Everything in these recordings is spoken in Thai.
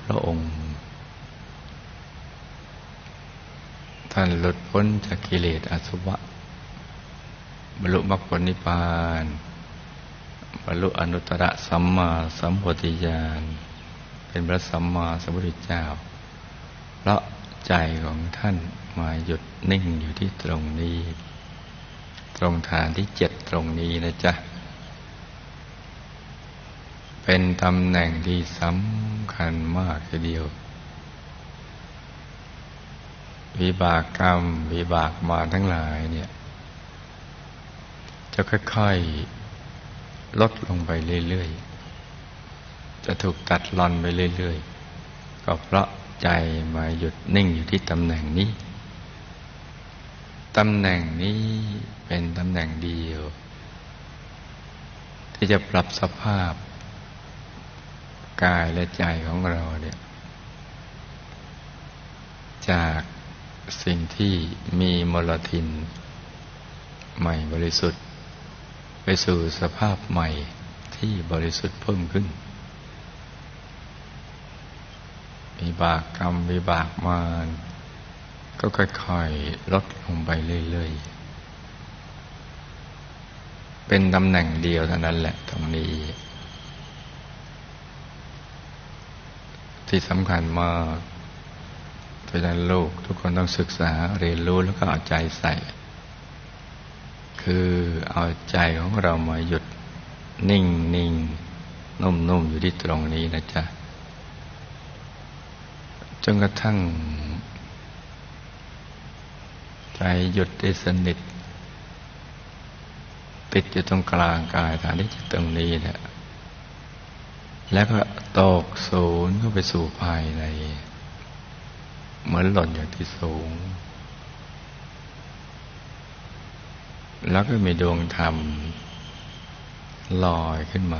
พระองค์ท่านหลุดพ้นจากกิเลสอาสวะบรรลุมรรคผลนิพพานบรรลุอนุตตรสัมมาสัมโพธิญาณเป็นพระสัมมาสัมพุทธเจ้าเพราะใจของท่านมาหยุดนิ่งอยู่ที่ตรงนี้ตรงฐานที่7ตรงนี้นะจ๊ะเป็นตำแหน่งที่สำคัญมากทีเดียววิบากกรรมวิบากมาทั้งหลายเนี่ยจะค่อยๆลดลงไปเรื่อยๆจะถูกตัดรอนไปเรื่อยๆก็เพราะใจมาหยุดนิ่งอยู่ที่ตำแหน่งนี้ตำแหน่งนี้เป็นตำแหน่งเดียวที่จะปรับสภาพกายและใจของเราเนี่ยจากสิ่งที่มีมลทินใหม่บริสุทธิ์ไปสู่สภาพใหม่ที่บริสุทธิ์เพิ่มขึ้นวิบากกรรมวิบากมารก็ค่อยๆลดลงไปเรื่อยๆเป็นตำแหน่งเดียวเท่านั้นแหละตรงนี้ที่สำคัญมากเพราะฉะนั้นลูกทุกคนต้องศึกษาเรียนรู้แล้วก็เอาใจใส่คือเอาใจของเรามาหยุดนิ่งๆนุ่มๆอยู่ที่ตรงนี้นะจ๊ะจนกระทั่งใจหยุดได้สนิทติดอยู่ตรงกลางกายฐานที่7ตรงนี้แหละแล้วก็ตกศูนย์เข้าไปสู่ภายในเหมือนหล่นจากที่สูงแล้วก็มีดวงธรรมลอยขึ้นมา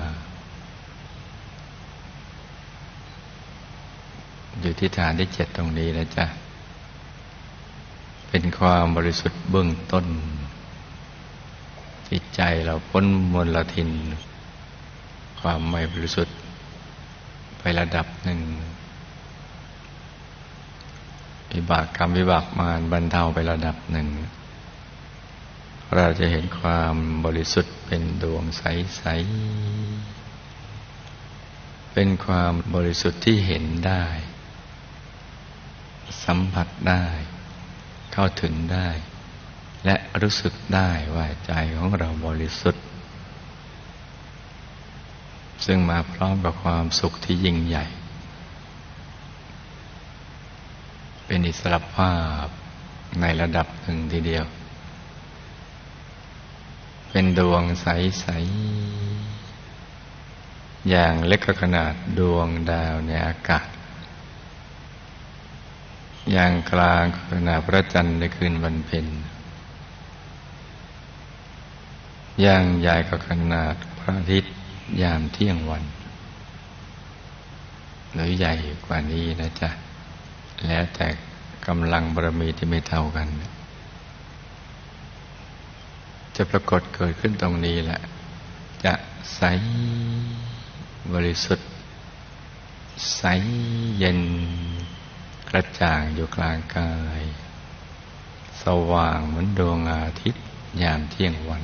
อยู่ที่ฐานที่7ตรงนี้นะจ๊ะเป็นความบริสุทธิ์เบื้องต้นจิตใจเราพ้นมลทินความไม่บริสุทธิ์ไประดับหนึ่งวิบากกรรมวิบากมารบรรเทาไประดับหนึ่งเราจะเห็นความบริสุทธิ์เป็นดวงใสๆเป็นความบริสุทธิ์ที่เห็นได้สัมผัสได้เข้าถึงได้และรู้สึกได้ว่าใจของเราบริสุทธิ์ซึ่งมาพร้อมกับความสุขที่ยิ่งใหญ่เป็นอิสรภาพในระดับหนึ่งทีเดียวเป็นดวงใสๆอย่างเล็กขนาดดวงดาวในอากาศอย่างกลางขนาดพระจันทร์ในคืนวันเพ็ญอย่างใหญ่ก็ขนาดพระอาทิตย์ยามเที่ยงวันหรือใหญ่กว่านี้นะจ๊ะแล้วแต่กำลังบารมีที่ไม่เท่ากันจะปรากฏเกิดขึ้นตรงนี้แหละจะใสบริสุทธิ์ใสเย็นกระจ่างอยู่กลางกายสว่างเหมือนดวงอาทิตย์ยามเที่ยงวัน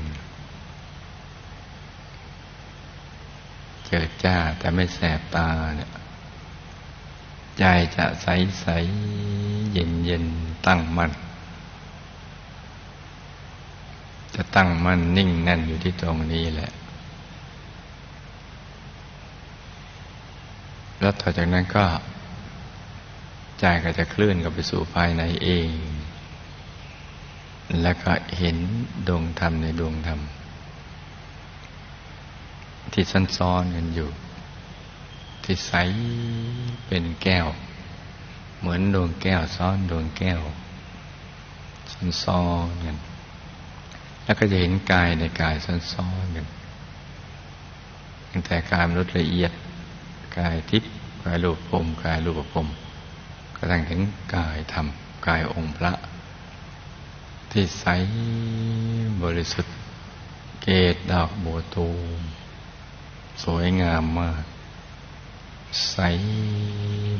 เจิดจ้าแต่ไม่แสบตาเนี่ยใจจะใสๆเย็นๆตั้งมั่นจะตั้งมั่นนิ่งแน่นอยู่ที่ตรงนี้แหละแล้วต่อจากนั้นก็ใจก็จะเคลื่อนเข้าไปสู่ภายในเองแล้วก็เห็นดวงธรรมในดวงธรรมที่ซ่อนๆกันอยู่ที่ใสเป็นแก้วเหมือนดวงแก้วซ้อนดวงแก้วซ่อนๆกันแล้วก็จะเห็นกายในกายซ่อนๆกันตั้งแต่กายมนุษย์ละเอียดกายทิพย์กายรูปภพกายรูปภพกระทั่งถึงกายธรรมกายองค์พระที่ใสบริสุทธิ์เกศดอกบัวตูมสวยงามมากใส